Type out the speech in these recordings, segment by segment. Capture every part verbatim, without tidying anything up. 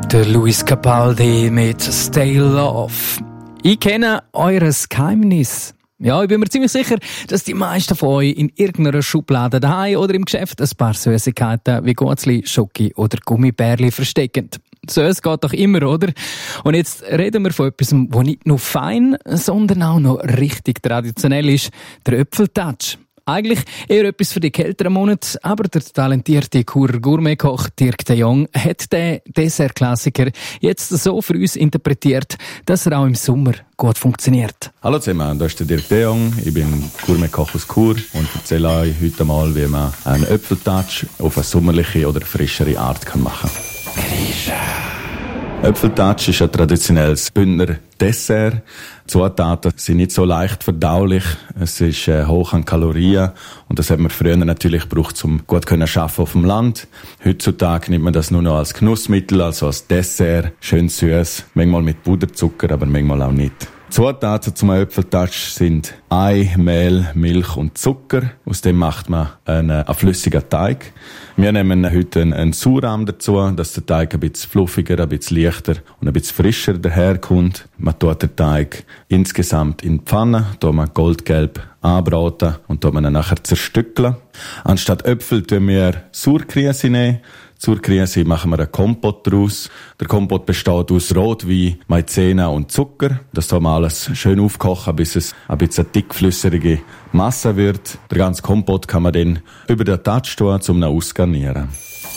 Der Luis Capaldi mit Stay Love. Ich kenne eures Geheimnis. Ja, ich bin mir ziemlich sicher, dass die meisten von euch in irgendeiner Schublade daheim oder im Geschäft ein paar Süßigkeiten wie Guatzli, Schoki oder Gummibärli verstecken. Süß geht doch immer, oder? Und jetzt reden wir von etwas, das nicht nur fein, sondern auch noch richtig traditionell ist, der Äpfeltouch. Eigentlich eher etwas für die kälteren Monate, aber der talentierte Churer Gourmet-Koch Dirk de Jong hat den Dessert-Klassiker jetzt so für uns interpretiert, dass er auch im Sommer gut funktioniert. Hallo zusammen, das ist der Dirk de Jong. Ich bin Gourmet-Koch aus Chur und erzähle euch heute mal, wie man einen Äpfeltouch auf eine sommerliche oder frischere Art machen kann. Äpfeltouch ist ein traditionelles Bündner Dessert. Die Zutaten sind nicht so leicht verdaulich. Es ist äh, hoch an Kalorien. Und das hat man früher natürlich gebraucht, um gut zu arbeiten auf dem Land. Heutzutage nimmt man das nur noch als Genussmittel, also als Dessert. Schön süß. Manchmal mit Puderzucker, aber manchmal auch nicht. Die Zutaten zum Äpfeltouch sind Ei, Mehl, Milch und Zucker. Aus dem macht man einen, einen flüssigen Teig. Wir nehmen heute einen, einen Sauerrahm dazu, dass der Teig ein bisschen fluffiger, ein bisschen leichter und ein bisschen frischer daherkommt. Man tut den Teig insgesamt in die Pfanne, tut man goldgelb anbraten und tut man ihn nachher zerstückeln. Anstatt Äpfel tun wir Sauerkriese nehmen. Zur Krise machen wir einen Kompott daraus. Der Kompott besteht aus Rotwein, Maizena und Zucker. Das tun wir alles schön aufkochen, bis es ein bisschen eine dickflüssige Masse wird. Der ganze Kompott kann man dann über den Touch tun, um ihn ausgarnieren.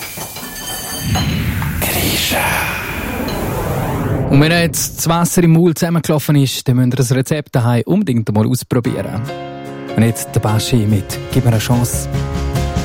Grieche. Und wenn jetzt das Wasser im Maul zusammengelaufen ist, dann müsst ihr das Rezept daheim unbedingt mal ausprobieren. Und jetzt der Baschi mit «Gib mir eine Chance».